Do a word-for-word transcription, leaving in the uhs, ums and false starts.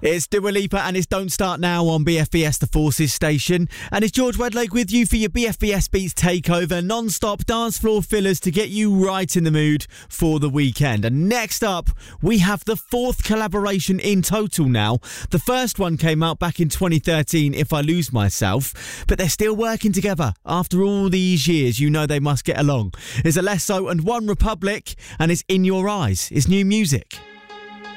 It's Dua Lipa and it's Don't Start Now on B F B S The Forces station. And it's George Wedlake with you for your B F B S Beats Takeover, non-stop dance floor fillers to get you right in the mood for the weekend. And next up, we have the fourth collaboration in total now. The first one came out back in twenty thirteen, If I Lose Myself. But they're still working together. After all these years, you know they must get along. It's Alesso and One Republic, and it's In Your Eyes. It's new music.